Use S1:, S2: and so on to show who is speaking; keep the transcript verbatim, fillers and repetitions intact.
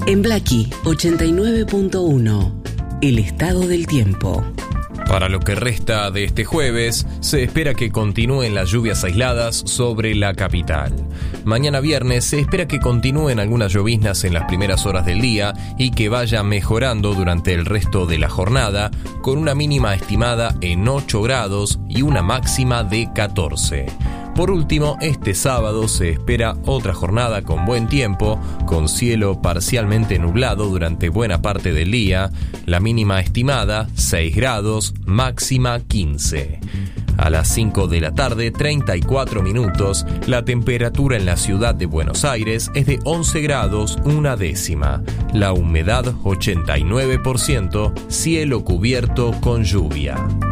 S1: En Blackie ochenta y nueve punto uno, el estado del tiempo.
S2: Para lo que resta de este jueves, se espera que continúen las lluvias aisladas sobre la capital. Mañana viernes se espera que continúen algunas lloviznas en las primeras horas del día y que vaya mejorando durante el resto de la jornada, con una mínima estimada en ocho grados y una máxima de catorce. Por último, este sábado se espera otra jornada con buen tiempo, con cielo parcialmente nublado durante buena parte del día, la mínima estimada seis grados, máxima quince. A las cinco de la tarde, treinta y cuatro minutos, la temperatura en la ciudad de Buenos Aires es de once grados, una décima. La humedad ochenta y nueve por ciento, cielo cubierto con lluvia.